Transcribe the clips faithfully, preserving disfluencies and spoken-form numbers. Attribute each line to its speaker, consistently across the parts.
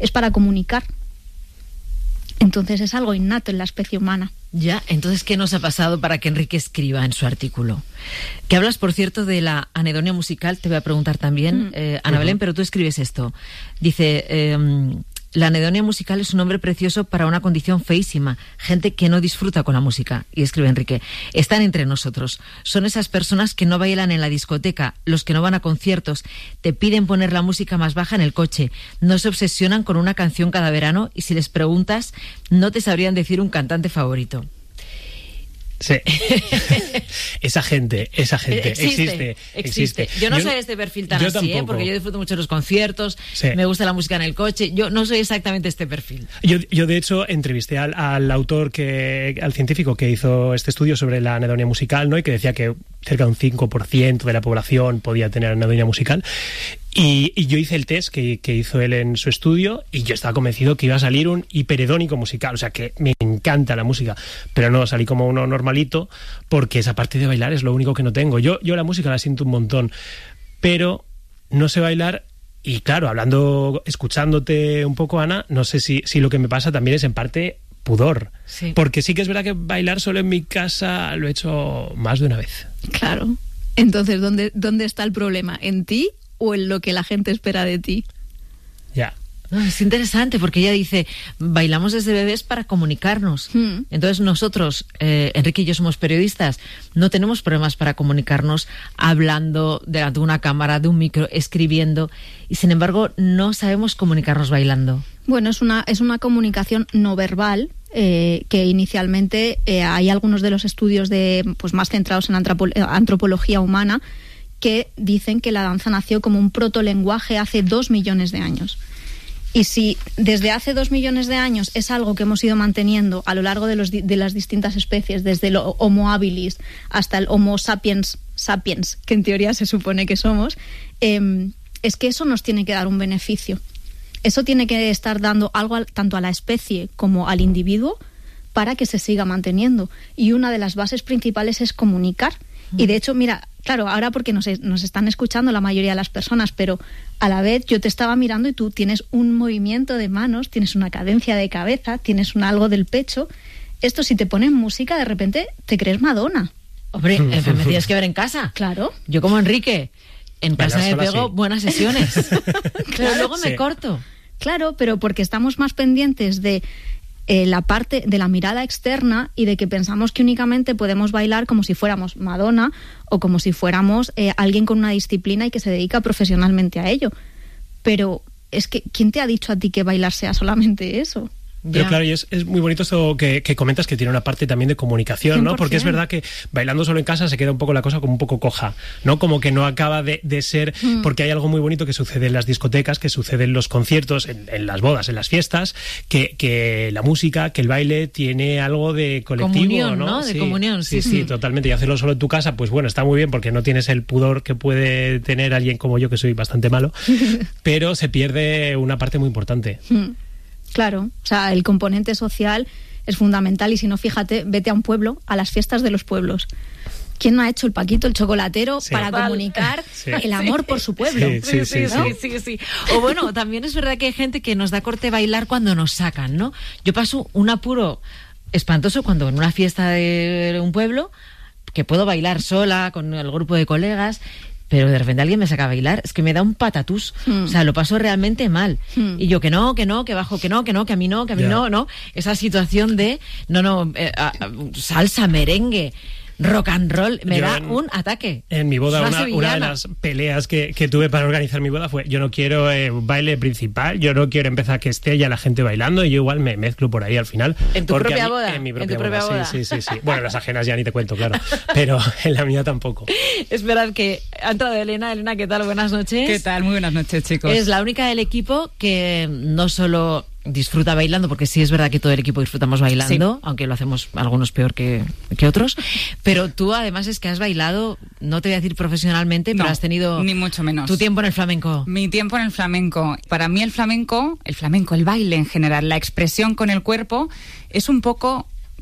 Speaker 1: es para comunicar. Entonces es algo innato en la especie humana.
Speaker 2: Ya, entonces, ¿qué nos ha pasado para que Enrique escriba en su artículo? Que hablas, por cierto, de la anedonia musical, te voy a preguntar también, mm. eh, Ana uh-huh. Belén, pero tú escribes esto. Dice... Eh, la anedonia musical es un nombre precioso para una condición feísima, gente que no disfruta con la música. Y escribe Enrique, están entre nosotros. Son esas personas que no bailan en la discoteca, los que no van a conciertos, te piden poner la música más baja en el coche, no se obsesionan con una canción cada verano y si les preguntas, no te sabrían decir un cantante favorito.
Speaker 3: Sí. Esa gente, esa gente existe, existe.
Speaker 2: existe. Yo no yo, soy este perfil tan así, ¿eh? Porque yo disfruto mucho de los conciertos, sí. me gusta la música en el coche. Yo no soy exactamente este perfil.
Speaker 3: Yo, yo de hecho, entrevisté al, al autor, que al científico que hizo este estudio sobre la anedonia musical, ¿no? Y que decía que cerca de un cinco por ciento de la población podía tener anedonia musical. Y, y yo hice el test que, que hizo él en su estudio y yo estaba convencido que iba a salir un hiperedónico musical, o sea que me encanta la música, pero no, salí como uno normalito porque esa parte de bailar es lo único que no tengo. Yo, yo la música la siento un montón, pero no sé bailar. Y claro, hablando, escuchándote un poco, Ana, no sé si, si lo que me pasa también es en parte pudor,
Speaker 1: sí.
Speaker 3: Porque sí que es verdad que bailar solo en mi casa lo he hecho más de una vez.
Speaker 1: Claro, entonces ¿dónde, dónde está el problema? ¿En ti o en lo que la gente espera de ti?
Speaker 3: Ya.
Speaker 2: No, es interesante porque ella dice, bailamos desde bebés para comunicarnos. Hmm. Entonces nosotros, eh, Enrique y yo somos periodistas, no tenemos problemas para comunicarnos hablando delante de una cámara, de un micro, escribiendo, y sin embargo no sabemos comunicarnos bailando.
Speaker 1: Bueno, es una, es una comunicación no verbal. Eh, que inicialmente eh, hay algunos de los estudios de, pues, más centrados en antropo- antropología humana que dicen que la danza nació como un protolenguaje hace dos millones de años. Y si desde hace dos millones de años es algo que hemos ido manteniendo a lo largo de, los, de las distintas especies, desde el Homo habilis hasta el Homo sapiens sapiens, que en teoría se supone que somos, eh, es que eso nos tiene que dar un beneficio. Eso tiene que estar dando algo al, tanto a la especie como al individuo para que se siga manteniendo. Y una de las bases principales es comunicar. Y de hecho, mira, claro, ahora porque nos, nos están escuchando la mayoría de las personas, pero a la vez yo te estaba mirando y tú tienes un movimiento de manos, tienes una cadencia de cabeza, tienes un algo del pecho. Esto, si te ponen música, de repente te crees Madonna.
Speaker 2: Hombre, me tienes que ver en casa.
Speaker 1: Claro.
Speaker 2: Yo como Enrique, en casa me pego
Speaker 3: sí.
Speaker 2: buenas sesiones. Pero luego me
Speaker 3: sí.
Speaker 2: corto.
Speaker 1: Claro, pero porque estamos más pendientes de eh, la parte de la mirada externa y de que pensamos que únicamente podemos bailar como si fuéramos Madonna o como si fuéramos eh, alguien con una disciplina y que se dedica profesionalmente a ello. Pero es que, ¿quién te ha dicho a ti que bailar sea solamente eso?
Speaker 3: Pero
Speaker 2: ya.
Speaker 3: claro, y es, es muy bonito esto que, que comentas, que tiene una parte también de comunicación,
Speaker 1: cien por ciento.
Speaker 3: ¿no? Porque es verdad que bailando solo en casa se queda un poco la cosa como un poco coja, ¿no? Como que no acaba de, de ser, mm. porque hay algo muy bonito que sucede en las discotecas, que sucede en los conciertos, en, en las bodas, en las fiestas, que, que la música, que el baile tiene algo de colectivo,
Speaker 2: comunión,
Speaker 3: ¿no?
Speaker 2: ¿no? De
Speaker 3: sí,
Speaker 2: comunión, sí,
Speaker 3: sí, sí,
Speaker 2: sí,
Speaker 3: totalmente. Y hacerlo solo en tu casa, pues bueno, está muy bien porque no tienes el pudor que puede tener alguien como yo, que soy bastante malo, pero se pierde una parte muy importante.
Speaker 1: Mm. Claro, o sea, el componente social es fundamental y si no, fíjate, vete a un pueblo, a las fiestas de los pueblos. ¿Quién no ha hecho el Paquito, el chocolatero, sí. para Total. comunicar sí. el amor sí. por su pueblo?
Speaker 3: Sí, sí, sí,
Speaker 2: sí, ¿no? sí, sí, sí. O bueno, también es verdad que hay gente que nos da corte bailar cuando nos sacan, ¿no? Yo paso un apuro espantoso cuando en una fiesta de un pueblo, que puedo bailar sola, con el grupo de colegas, pero de repente alguien me saca a bailar, es que me da un patatús, mm. o sea, lo paso realmente mal. Mm. Y yo que no, que no, que bajo, que no, que no, que a mí no, que a mí yeah. no, no. Esa situación de, no, no, eh, a, a, salsa, merengue, rock and roll, me yo da en, un ataque.
Speaker 3: En mi boda, una, una de las peleas que, que tuve para organizar mi boda fue, yo no quiero eh, baile principal, yo no quiero empezar que esté ya la gente bailando, y yo igual me mezclo por ahí al final.
Speaker 2: ¿En tu propia
Speaker 3: mí,
Speaker 2: boda?
Speaker 3: En mi propia,
Speaker 2: ¿En tu propia
Speaker 3: boda,
Speaker 2: boda?
Speaker 3: Sí, sí, sí, sí. Bueno, las ajenas ya ni te cuento, claro, pero en la mía tampoco.
Speaker 2: Esperad que ha entrado Elena. Elena, ¿qué tal? Buenas noches.
Speaker 4: ¿Qué tal? Muy buenas noches, chicos.
Speaker 2: Es la única del equipo que no solo disfruta bailando, porque sí es verdad que todo el equipo disfrutamos bailando, sí. aunque lo hacemos algunos peor que, que otros, pero tú además es que has bailado, no te voy a decir profesionalmente, pero
Speaker 4: no,
Speaker 2: has tenido
Speaker 4: ni mucho menos.
Speaker 2: Tu tiempo en el flamenco.
Speaker 4: Mi tiempo en el flamenco. Para mí el flamenco, el flamenco, el baile en general, la expresión con el cuerpo, es un poco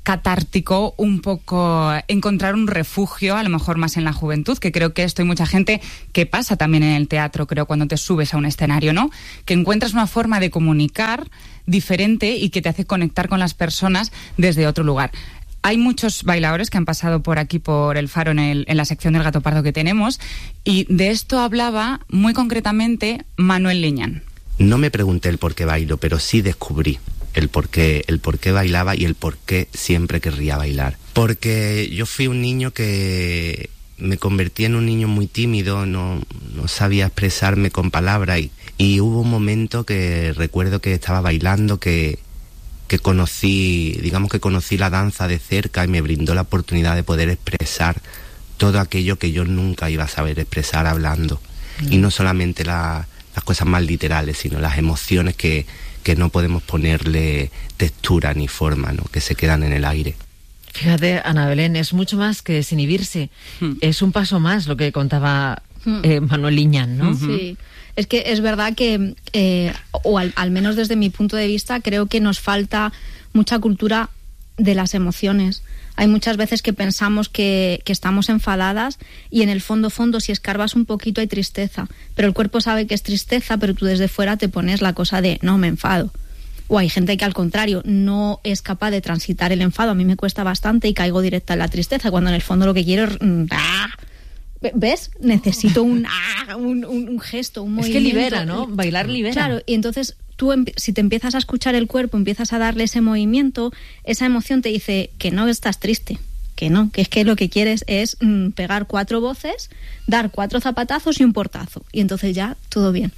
Speaker 4: catártico, un poco encontrar un refugio, a lo mejor más en la juventud, que creo que esto hay mucha gente que pasa también en el teatro, creo, cuando te subes a un escenario, ¿no? Que encuentras una forma de comunicar diferente y que te hace conectar con las personas desde otro lugar. Hay muchos bailadores que han pasado por aquí, por el Faro, en, el, en la sección del Gato Pardo que tenemos, y de esto hablaba muy concretamente Manuel Liñán.
Speaker 5: No me pregunté el por qué bailo, pero sí descubrí el por qué, el por qué bailaba y el por qué siempre querría bailar. Porque yo fui un niño que me convertí en un niño muy tímido, no, no sabía expresarme con palabras, y, y hubo un momento que recuerdo que estaba bailando, que, que conocí, digamos que conocí la danza de cerca y me brindó la oportunidad de poder expresar todo aquello que yo nunca iba a saber expresar hablando. Mm. Y no solamente la, las cosas más literales, sino las emociones que, que no podemos ponerle textura ni forma, ¿no? Que se quedan en el aire.
Speaker 2: Fíjate, Ana Belén, es mucho más que desinhibirse. Mm. Es un paso más lo que contaba mm. eh, Manuel Liñán, ¿no?
Speaker 1: Sí. Es que es verdad que, eh, o al, al menos desde mi punto de vista, creo que nos falta mucha cultura de las emociones. Hay muchas veces que pensamos que, que estamos enfadadas y en el fondo, fondo, si escarbas un poquito hay tristeza. Pero el cuerpo sabe que es tristeza, pero tú desde fuera te pones la cosa de no, me enfado. O hay gente que al contrario no es capaz de transitar el enfado. A mí me cuesta bastante y caigo directa en la tristeza, cuando en el fondo lo que quiero es... ¡ah! ¿Ves? Necesito un, ah, un, un, un gesto, un movimiento.
Speaker 2: Es que libera, ¿no? Bailar libera. Claro,
Speaker 1: y entonces tú, si te empiezas a escuchar el cuerpo, empiezas a darle ese movimiento, esa emoción te dice que no estás triste, que no, que es que lo que quieres es mm, pegar cuatro voces, dar cuatro zapatazos y un portazo. Y entonces ya, todo bien.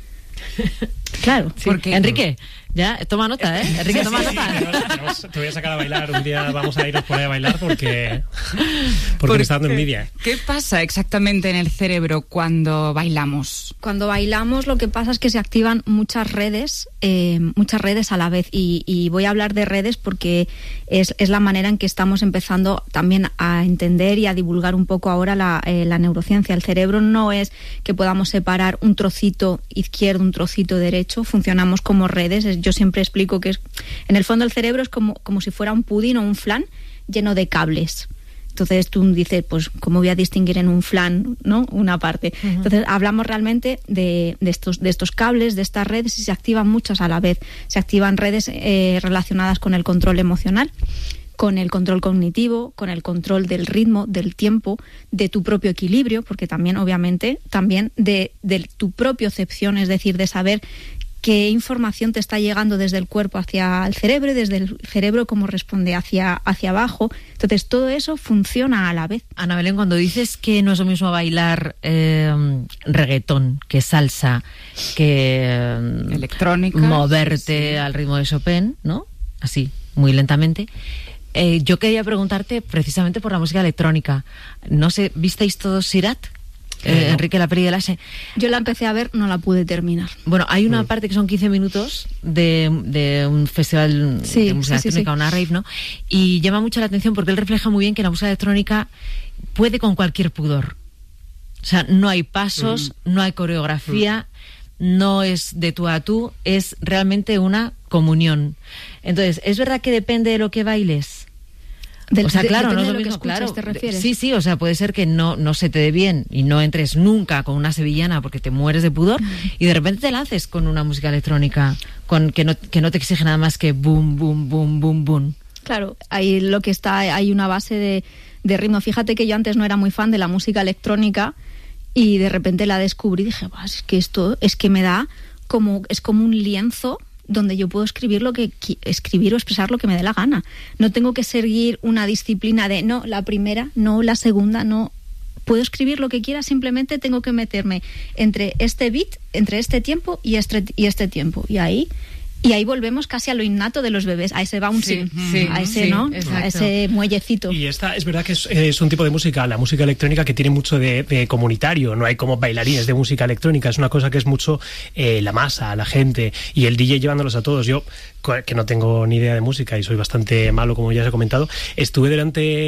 Speaker 1: Claro.
Speaker 2: Sí. Porque Enrique, ya, toma nota, ¿eh? Enrique, toma
Speaker 3: sí,
Speaker 2: nota.
Speaker 3: Sí, te voy a sacar a bailar. Un día vamos a irnos por ahí a bailar porque, porque me está dando envidia.
Speaker 4: ¿Qué pasa exactamente en el cerebro cuando bailamos?
Speaker 1: Cuando bailamos lo que pasa es que se activan muchas redes, eh, muchas redes a la vez. Y, y voy a hablar de redes porque es, es la manera en que estamos empezando también a entender y a divulgar un poco ahora la, eh, la neurociencia. El cerebro no es que podamos separar un trocito izquierdo, un trocito derecho. Funcionamos como redes. Yo siempre explico que es, en el fondo el cerebro es como, como si fuera un pudín o un flan lleno de cables. Entonces tú dices, pues, ¿cómo voy a distinguir en un flan, ¿no? Una parte. Uh-huh. Entonces hablamos realmente de, de, estos, de estos cables, de estas redes, y se activan muchas a la vez. Se activan redes eh, relacionadas con el control emocional, con el control cognitivo, con el control del ritmo, del tiempo, de tu propio equilibrio, porque también, obviamente, también de, de tu propiocepción, es decir, de saber qué información te está llegando desde el cuerpo hacia el cerebro y desde el cerebro cómo responde hacia, hacia abajo. Entonces, todo eso funciona a la vez.
Speaker 2: Ana Belén, cuando dices que no es lo mismo bailar eh, reggaetón que salsa, que eh,
Speaker 4: electrónica,
Speaker 2: moverte
Speaker 4: sí.
Speaker 2: al ritmo de Chopin, ¿no? Así, muy lentamente. Eh, yo quería preguntarte precisamente por la música electrónica. No sé, ¿visteis todos Sirat? Eh, no. Enrique, la peli de Lasse.
Speaker 1: Yo la empecé a ver, no la pude terminar.
Speaker 2: Bueno, hay una mm. parte que son quince minutos de, de un festival
Speaker 1: sí,
Speaker 2: de música
Speaker 1: sí,
Speaker 2: electrónica,
Speaker 1: sí, sí.
Speaker 2: una rave, ¿no? Y llama mucho la atención porque él refleja muy bien que la música electrónica puede con cualquier pudor. O sea, no hay pasos, mm. no hay coreografía, mm. no es de tú a tú, es realmente una comunión. Entonces, ¿es verdad que depende de lo que bailes?
Speaker 1: Del,
Speaker 2: o sea, claro,
Speaker 1: de,
Speaker 2: no es
Speaker 1: lo
Speaker 2: lo
Speaker 1: mismo,
Speaker 2: mismo, claro.
Speaker 1: ¿Te refieres?
Speaker 2: Sí, sí, o sea, puede ser que no, no se te dé bien y no entres nunca con una sevillana porque te mueres de pudor, mm. y de repente te lances con una música electrónica con que no, que no te exige nada más que boom, boom, boom, boom, boom.
Speaker 1: Claro, ahí lo que está, hay una base de, de ritmo. Fíjate que yo antes no era muy fan de la música electrónica y de repente la descubrí y dije, es que esto es que me da como, es como un lienzo donde yo puedo escribir lo que escribir o expresar lo que me dé la gana. No tengo que seguir una disciplina de no, la primera, no, la segunda, no. Puedo escribir lo que quiera, simplemente tengo que meterme entre este beat, entre este tiempo y este, y este tiempo. Y ahí y ahí volvemos casi a lo innato de los bebés, a ese bouncing, sí, sí, a ese, sí, ¿no? Exacto. A ese muellecito.
Speaker 3: Y esta es verdad que es, es un tipo de música, la música electrónica, que tiene mucho de, de comunitario. No hay como bailarines de música electrónica, es una cosa que es mucho eh, la masa, la gente y el D J llevándolos a todos. Yo, que no tengo ni idea de música y soy bastante malo, como ya os he comentado, estuve durante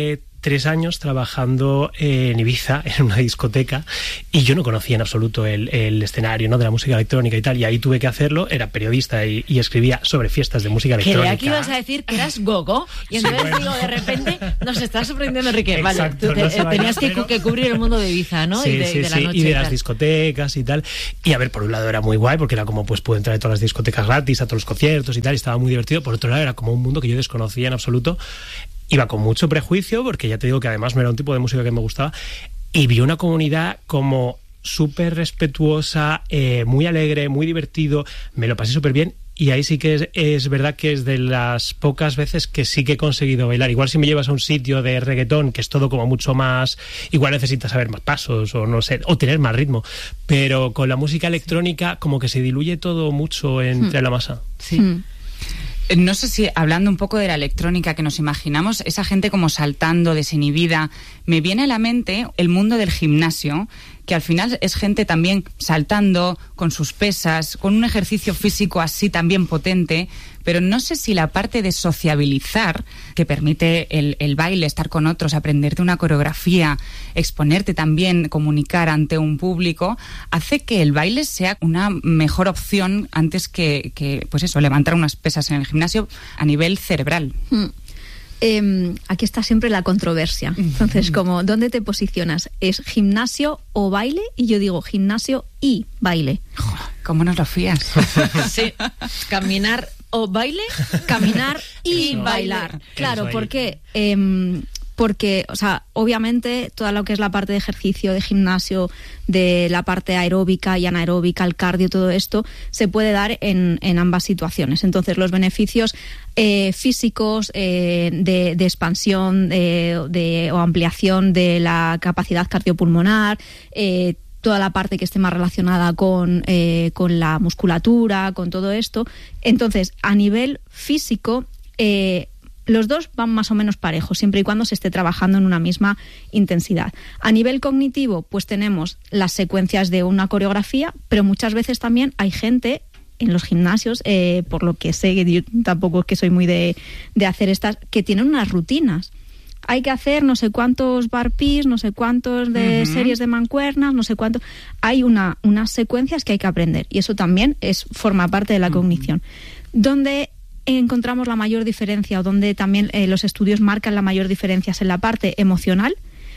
Speaker 3: tres años trabajando en Ibiza, en una discoteca, y yo no conocía en absoluto el, el escenario, ¿no?, de la música electrónica y tal, y ahí tuve que hacerlo. Era periodista y, y escribía sobre fiestas de música electrónica.
Speaker 2: Que aquí ibas a decir que eras gogo, y entonces sí, bueno. digo, de repente nos está sorprendiendo Enrique.
Speaker 3: Exacto,
Speaker 2: vale, tú te,
Speaker 3: no
Speaker 2: tenías que,
Speaker 3: pero...
Speaker 2: que cubrir el mundo de Ibiza, ¿no?
Speaker 3: Sí,
Speaker 2: y de,
Speaker 3: sí,
Speaker 2: y de la
Speaker 3: sí,
Speaker 2: noche
Speaker 3: y de
Speaker 2: y
Speaker 3: las
Speaker 2: tal.
Speaker 3: discotecas y tal. Y a ver, por un lado era muy guay, porque era como, pues puedo entrar a todas las discotecas gratis, a todos los conciertos y tal, y estaba muy divertido. Por otro lado, era como un mundo que yo desconocía en absoluto. Iba con mucho prejuicio, porque ya te digo que además no era un tipo de música que me gustaba, y vi una comunidad como súper respetuosa, eh, muy alegre, muy divertido, me lo pasé súper bien. Y ahí sí que es, es verdad que es de las pocas veces que sí que he conseguido bailar. Igual si me llevas a un sitio de reggaetón, que es todo como mucho más... Igual necesitas saber más pasos o no sé, o tener más ritmo. Pero con la música electrónica como que se diluye todo mucho entre mm. la masa.
Speaker 4: Sí. Mm. No sé si, hablando un poco de la electrónica que nos imaginamos, esa gente como saltando, desinhibida, me viene a la mente el mundo del gimnasio, que al final es gente también saltando, con sus pesas, con un ejercicio físico así también potente, pero no sé si la parte de sociabilizar, que permite el, el baile, estar con otros, aprenderte una coreografía, exponerte también, comunicar ante un público, hace que el baile sea una mejor opción antes que, que pues eso, levantar unas pesas en el gimnasio a nivel cerebral.
Speaker 1: Hmm. Eh, aquí está siempre la controversia. Entonces, como, ¿dónde te posicionas? ¿Es gimnasio o baile? Y yo digo gimnasio y baile.
Speaker 4: ¿Cómo nos lo fías?
Speaker 2: Sí, caminar o baile,
Speaker 1: caminar y
Speaker 2: Eso.
Speaker 1: bailar. Claro, porque... Eh, porque, o sea, obviamente toda lo que es la parte de ejercicio, de gimnasio, de la parte aeróbica y anaeróbica, el cardio, todo esto, se puede dar en, en ambas situaciones. Entonces, los beneficios eh, físicos eh, de, de expansión de, de, o ampliación de la capacidad cardiopulmonar, eh, toda la parte que esté más relacionada con, eh, con la musculatura, con todo esto. Entonces, a nivel físico... Eh, los dos van más o menos parejos, siempre y cuando se esté trabajando en una misma intensidad. A nivel cognitivo, pues tenemos las secuencias de una coreografía, pero muchas veces también hay gente en los gimnasios, eh, por lo que sé, yo tampoco es que soy muy de, de hacer estas, que tienen unas rutinas. Hay que hacer no sé cuántos burpees, no sé cuántos de uh-huh. series de mancuernas, no sé cuánto. Hay una, unas secuencias que hay que aprender, y eso también es, forma parte de la uh-huh. cognición. Donde encontramos la mayor diferencia, o donde también eh, los estudios marcan la mayor diferencia, es en la parte emocional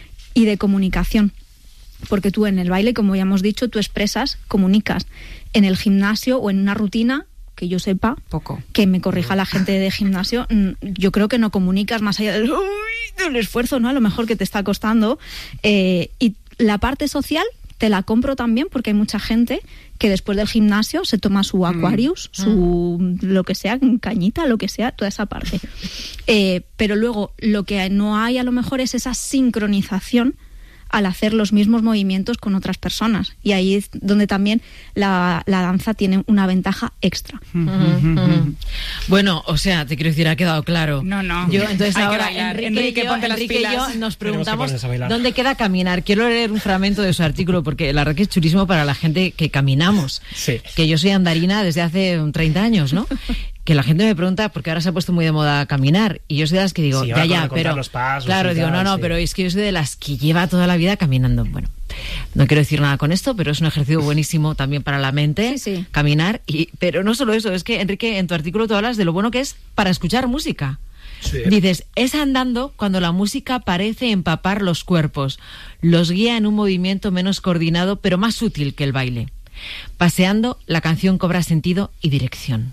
Speaker 1: y de comunicación, porque tú en el baile, como ya hemos dicho, tú expresas, comunicas. En el gimnasio o en una rutina, que yo sepa,
Speaker 4: poco,
Speaker 1: que me corrija la gente de gimnasio, yo creo que no comunicas más allá del, uy, del esfuerzo, ¿no?, a lo mejor que te está costando. Eh, y la parte social te la compro también, porque hay mucha gente que después del gimnasio se toma su Aquarius, mm. su lo que sea, cañita, lo que sea, toda esa parte. Eh, pero luego lo que no hay a lo mejor es esa sincronización al hacer los mismos movimientos con otras personas. Y ahí es donde también la, la danza tiene una ventaja extra.
Speaker 2: Uh-huh, uh-huh. Bueno, o sea, te quiero decir, ha quedado claro.
Speaker 4: No, no.
Speaker 2: Yo, entonces
Speaker 4: hay
Speaker 2: ahora,
Speaker 4: que bailar.
Speaker 2: Enrique,
Speaker 4: Enrique,
Speaker 2: yo,
Speaker 4: ponte las
Speaker 2: Enrique y yo nos preguntamos dónde queda caminar. Quiero leer un fragmento de su artículo, porque la verdad que es chulísimo para la gente que caminamos.
Speaker 3: Sí.
Speaker 2: Que yo soy andarina desde hace treinta años, ¿no? Que la gente me pregunta, porque ahora se ha puesto muy de moda caminar, y yo soy de las que digo,
Speaker 3: sí,
Speaker 2: ya, ya, pero...
Speaker 3: Los pasos
Speaker 2: claro, digo,
Speaker 3: tal,
Speaker 2: no, no,
Speaker 3: sí.
Speaker 2: pero es que yo soy de las que lleva toda la vida caminando. Bueno, no quiero decir nada con esto, pero es un ejercicio buenísimo también para la mente,
Speaker 1: sí, sí.
Speaker 2: caminar. Y, pero no solo eso, es que, Enrique, en tu artículo tú hablas de lo bueno que es para escuchar música.
Speaker 3: Sí.
Speaker 2: Dices, es andando cuando la música parece empapar los cuerpos, los guía en un movimiento menos coordinado, pero más útil que el baile. Paseando, la canción cobra sentido y dirección.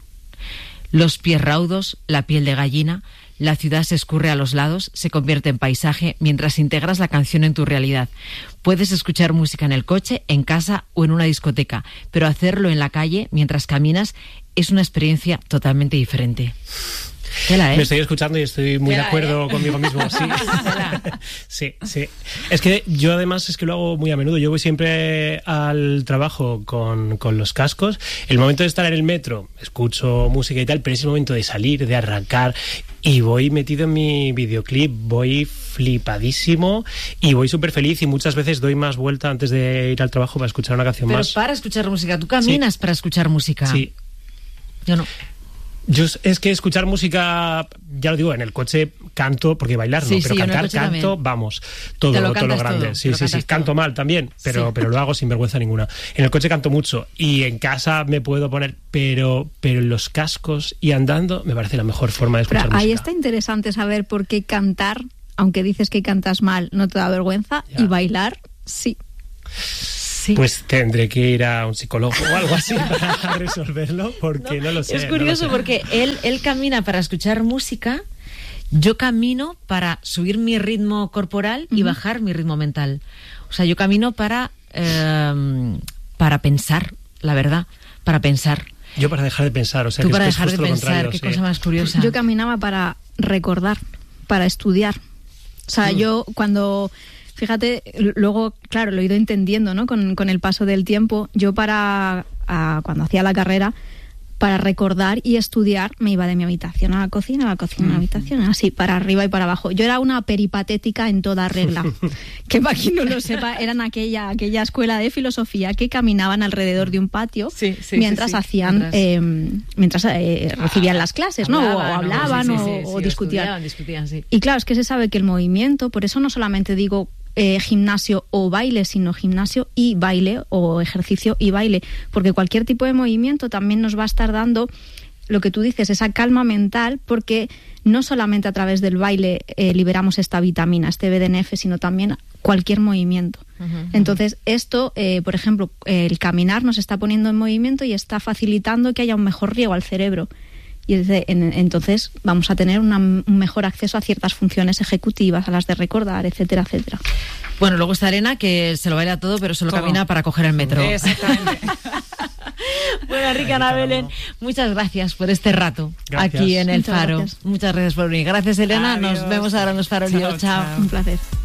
Speaker 2: Los pies raudos, la piel de gallina, la ciudad se escurre a los lados, se convierte en paisaje mientras integras la canción en tu realidad. Puedes escuchar música en el coche, en casa o en una discoteca, pero hacerlo en la calle mientras caminas es una experiencia totalmente diferente. Tela, ¿eh?
Speaker 3: Me estoy escuchando y estoy muy
Speaker 2: Tela,
Speaker 3: de acuerdo
Speaker 2: ¿eh?
Speaker 3: conmigo mismo. Sí. sí, sí. Es que yo además es que lo hago muy a menudo. Yo voy siempre al trabajo con, con los cascos. El momento de estar en el metro, escucho música y tal, pero es el momento de salir, de arrancar, y voy metido en mi videoclip, voy flipadísimo y voy súper feliz, y muchas veces doy más vuelta antes de ir al trabajo para escuchar una canción
Speaker 2: pero
Speaker 3: más.
Speaker 2: Pero para escuchar música, ¿tú caminas
Speaker 3: sí.
Speaker 2: para escuchar música?
Speaker 3: Sí.
Speaker 2: Yo no.
Speaker 3: Yo es que escuchar música, ya lo digo, en el coche canto, porque bailar
Speaker 2: sí,
Speaker 3: no, pero
Speaker 2: sí,
Speaker 3: cantar canto,
Speaker 2: también.
Speaker 3: vamos, todo
Speaker 2: lo,
Speaker 3: todo lo grande.
Speaker 2: Todo,
Speaker 3: sí, sí, sí, canto
Speaker 2: todo.
Speaker 3: mal también, pero, sí. pero lo hago sin vergüenza ninguna. En el coche canto mucho y en casa me puedo poner, pero, pero en los cascos y andando me parece la mejor forma de escuchar
Speaker 1: pero
Speaker 3: música.
Speaker 1: Ahí está interesante saber por qué cantar, aunque dices que cantas mal, no te da vergüenza, ya. Y bailar, sí.
Speaker 3: Sí. Pues tendré que ir a un psicólogo o algo así para resolverlo, porque no, no lo sé.
Speaker 2: Es curioso
Speaker 3: no lo sé.
Speaker 2: porque él, él camina para escuchar música, yo camino para subir mi ritmo corporal y uh-huh. bajar mi ritmo mental. O sea, yo camino para, eh, para pensar, la verdad, para pensar.
Speaker 3: Yo para dejar de pensar, o sea,
Speaker 2: Tú
Speaker 3: que
Speaker 2: para
Speaker 3: es,
Speaker 2: dejar
Speaker 3: es
Speaker 2: de pensar, qué
Speaker 3: sí.
Speaker 2: cosa más curiosa.
Speaker 1: Yo caminaba para recordar, para estudiar. O sea, mm. yo cuando... Fíjate, luego, claro, lo he ido entendiendo, ¿no? Con, con el paso del tiempo. Yo para, a, cuando hacía la carrera, para recordar y estudiar, me iba de mi habitación a la cocina, a la cocina a la habitación, así, para arriba y para abajo. Yo era una peripatética en toda regla. Que para quien no lo sepa, eran aquella, aquella escuela de filosofía que caminaban alrededor de un patio
Speaker 2: sí, sí,
Speaker 1: mientras
Speaker 2: sí, sí.
Speaker 1: hacían, mientras, eh, mientras eh, recibían las clases, ¿no?
Speaker 2: Hablaban,
Speaker 1: o, o hablaban
Speaker 2: no, sí, sí,
Speaker 1: o,
Speaker 2: sí,
Speaker 1: o
Speaker 2: sí,
Speaker 1: discutían.
Speaker 2: discutían sí.
Speaker 1: Y claro, es que se sabe que el movimiento, por eso no solamente digo Eh, gimnasio o baile, sino gimnasio y baile o ejercicio y baile, porque cualquier tipo de movimiento también nos va a estar dando lo que tú dices, esa calma mental, porque no solamente a través del baile eh, liberamos esta vitamina, este B D N F, sino también cualquier movimiento. Uh-huh. Entonces esto, eh, por ejemplo, eh, el caminar nos está poniendo en movimiento y está facilitando que haya un mejor riego al cerebro. Y entonces vamos a tener una, un mejor acceso a ciertas funciones ejecutivas, a las de recordar, etcétera, etcétera.
Speaker 2: Bueno, luego está Elena, que se lo baila todo, pero solo ¿Cómo? camina para coger el metro.
Speaker 4: Exactamente.
Speaker 2: Bueno, Enrique, Ana Belén, muchas gracias por este rato gracias. aquí en El
Speaker 1: Muchas
Speaker 2: Faro.
Speaker 1: Gracias.
Speaker 2: Muchas gracias por venir. Gracias, Elena.
Speaker 4: Adiós.
Speaker 2: Nos vemos ahora en Los Farolillos. Chao, chao.
Speaker 1: chao. Un placer.